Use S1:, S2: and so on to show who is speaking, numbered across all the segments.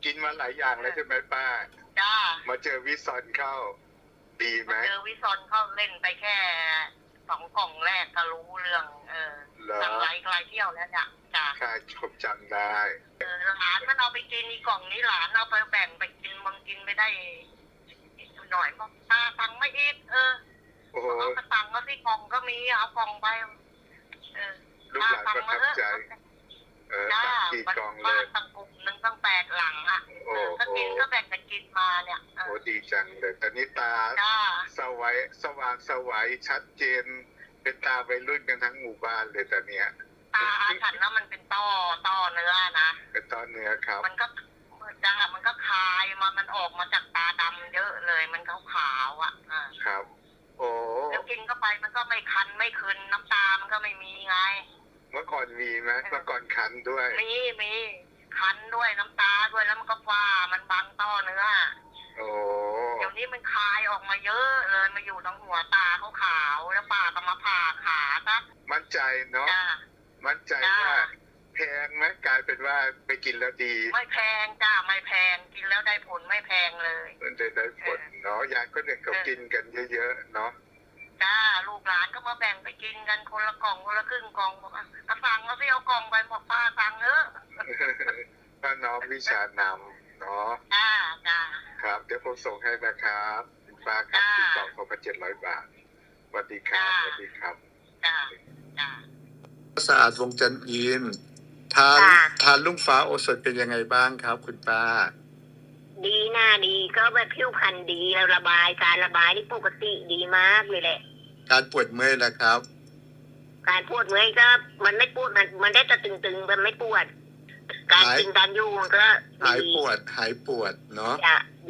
S1: กินมาหลายอย่างแล้วใช่ไหมป้า
S2: จ้า
S1: มาเจอวิซอนเข้าดีไหม
S2: เจอวิซอนเข้าเล่นไปแค่2 กล่องแรกก็รู้เรื่องสั่งไกลเที่ยวแล้วจ้ะ
S1: ค่ะชมจำได้
S2: หลานมันเอาไปกินอีกล่องนี้หลานเอาไปแบ่งไปกินบางกินไม่ได้หน่อยบอกตาสั่งไม่อีกเอากระตังก็ที่กล่องก็มีเอากล่องไป
S1: ลูกหลานประทับใจกี่กล่องเลย
S2: ตั้งกลุ่มหนึ่งตั้ง8 หลังอ่ะก็กินก็แบ่งกันกินมาเนี่ย
S1: โอ้ดีจังเลยตอนนี้ตาสว่างสวัยชัดเจนเป็นตาวัยรุ่นกันทั้งหมู่บ้านเลยตอนเนี้ย
S2: ตาฉันนะมันเป็นต้อเนื้อนะ
S1: เป็นต้อเนื้อครับ
S2: มันก็คายมันออกมาจากตาดำเยอะเลยมันขาวๆอ่ะ
S1: ครับโอ้
S2: แล้วกินเข้าไปมันก็ไม่คันไม่คืนน้ำตามันก็ไม่มีไง
S1: เมื่อก่อนมีไหมเมื่อก่อนคันด้วย
S2: มีคันด้วยน้ำตาด้วยแล้วมันก็ฟ้ามันบังต้อเนื้อ
S1: โอ้
S2: เดี๋ยวนี้มันคายออกมาเยอะเลยมาอยู่ตรงหัวตาขาวแล้วป้าก็มาผ่าขาครับ
S1: มั่นใจเนาะมั่นใจว่าแพงไหมกลายเป็นว่าไปกินแล้วดี
S2: ไม่แพงจ้าไม่แพงกินแล้วได้ผลไม่แพงเลย
S1: ได้ผลเนาะยายก็เนี่ยเขากินกันเยอะๆเนาะ
S2: จ้าลูกหลานก็มาแบ่งไปกินกันคนละกล่องคนละครึ่งกล่องบอกสั่งเอาสิเอากล่องไปบอกป้าสั่ง
S1: ป้าน้องวิชานำเนาะ
S2: จ้า
S1: ครับเดี๋ยวผมส่งให้นะครับป้าครับที่กล่องเขาก็700 บาทสวัสดีครับสวัสดีครับ
S2: จ้า
S1: สะอาดวงจันทร์อินทานลุงฟ้าโอสถเป็นยังไงบ้างครับคุณป้า
S2: ดีหน้าดีก็แบบผิวพรรณดีแล้วการระบายนี่ปกติดีมากเลยแหละ
S1: การปวดเมื่อยนะครับ
S2: การปวดเมื่อยก็มันไม่ปวดมันได้แต่ตึงๆมันไม่ปวดการกินการอยู่มันก็
S1: หายปวดเนาะ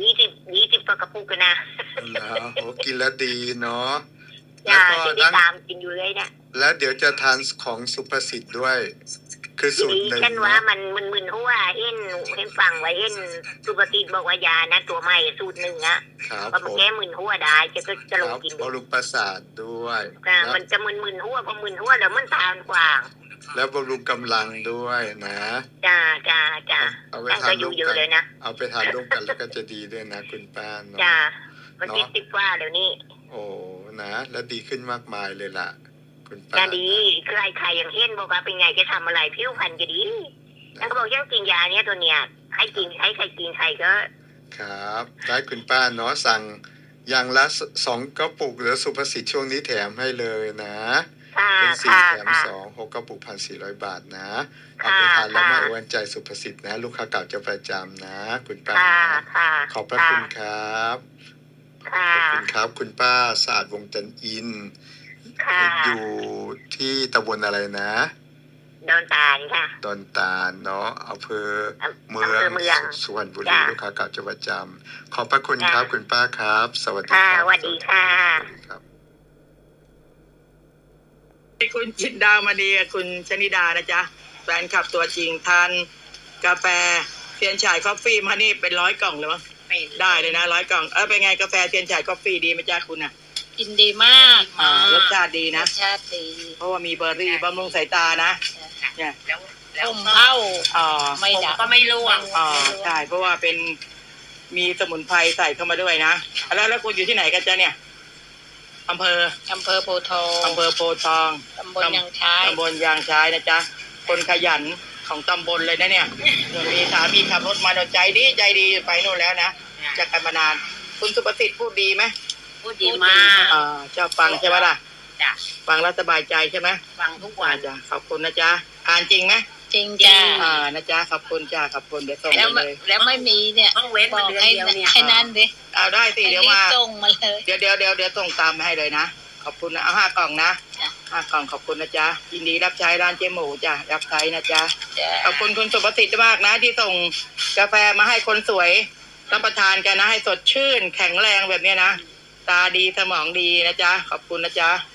S2: 20กระปุกกันนะ
S1: โอ้กินแล้วดีเนาะ
S2: แล้วก็ตามกินอยู่เลยเนี่ย
S1: แล้วเดี๋ยวจะทานของสุภสิทธิ์ด้วยคือสูตรหนึ่ง
S2: ฉันว่ามันมึนหัวเห็นฟังไว้เห็นสุภสิทธิ์บอกว่ายานะตัวใหม่สูตรหนึ่งอะก็มันแก้มึนหัวได้จะลงกิน
S1: บำรุงประสาทด้วย
S2: มันจะมึนหัวพอมึนหัวแล้วมันทานกว่าง
S1: แล้วบำรุงกำลังด้วยนะ
S2: จ้าเอาไปทานร่วมกันเลยนะ
S1: เอาไปทานร่วมกันแล้วก็จะดีด้วยนะคุณป้าเนาะ
S2: จ้ามันติดว่าเดี๋ยวนี้
S1: โอ้นะแล้วดีขึ้นมากมายเลยล่ะคุณป้า
S2: จะดีใครอย่างเห็นบอกว่าเป็นไงจะทำอะไรผิวพรรณจะดีนั่นก็บอกยังกินยาเนี้ยตัวเนี้ยให้กินให้ใครกินใครก็
S1: ครับได้คุณป้าเนาะสั่งอย่างละ2 กระปุกหรือสุภสิทธิ์ช่วงนี้แถมให้เลยนะเป็น4 แถม 2 6 กระปุก 1,400 บาทนะเอาไปทานแล้วมาอวยใจสุภสิทธิ์นะลูกค้าเก่าจะประจำนะคุณป้าขอบพระคุณครับขอบคุณครับคุณป้าสะอาดวงจันทร์อินอยู่ที่ตำบลอะไรนะ
S2: ดอนตาลค่ะ
S1: ดอนตาลเนาะอำเภอเมืองสุพรรณบุรีลูกค้าเก่าจะประจำขอบพระคุณครับคุณป้าครับสวัสดีครับ
S2: สวัสดีค่ะ
S3: คุณจินดามณีคุณชนิดานะจ๊ะแฟนคลับตัวจริงทานกาแฟเทียนฉายคอฟฟี่มานี่เป็น100 กล่องเลยมั้งได้เลยนะ100 กล่องเป็นไงกาแฟเทียนฉายคอฟฟี่ดีไหมจ๊ะคุณอ่ะ
S4: กินดีมาก
S3: รสชาติดีนะ
S4: รสชาติดี
S3: เพราะว่ามีเบอร์รี่บำรุงสายตานะ
S4: เนี่ยแล้วเข้าไม่ดับก็ไม่ร่วง
S3: ใช่เพราะว่าเป็นมีสมุนไพรใส่เข้ามาด้วยนะแล้วคุณอยู่ที่ไหนกันจ๊ะเนี่ยอำเภอ
S4: โพธิ์ทอง
S3: ตำบลยางช้ายนะจ๊ะคนขยันของตำบลเลยนะเนี่ยมีสามีขับรถมาใจดีไปโน่นแล้วนะจากกันมานานคุณสุประสิทธิ์พูดดีไหม
S4: พูดดีมาก
S3: ชอบฟังใช่ไหมล่ะ
S4: จ้ะ
S3: ฟังแล้วสบายใจใช่ไหม
S4: ฟังทุกวัน
S3: จ้ะขอบคุณนะจ๊ะอ่านจริงไหม
S4: จริงจ้ะ
S3: นะจ๊ะขอบคุณจ้ะขอบคุณเดี๋ยวส่งเลย
S4: แล้วไม่มีเนี่ย
S2: ต้องเว้นมาเดือนเดียวเนี่ย
S4: แค่นั้นดิ
S3: เอาได้สิเดี๋ยวมา
S4: ส่งมาเลย
S3: เดี๋ยวส่งตามมาให้เลยนะขอบคุณนะเอา5 กล่องนะ5 กล่องขอบคุณนะจ๊ะยินดีรับใช้ร้านเจ๊หมูจ้ะรับใช้นะจ๊ะขอบคุณคุณสุภสิทธิ์มากนะที่ส่งกาแฟมาให้คนสวยรับประทานกันนะให้สดชื่นแข็งแรงแบบนี้นะตาดีสมองดีนะจ๊ะขอบคุณนะจ๊ะ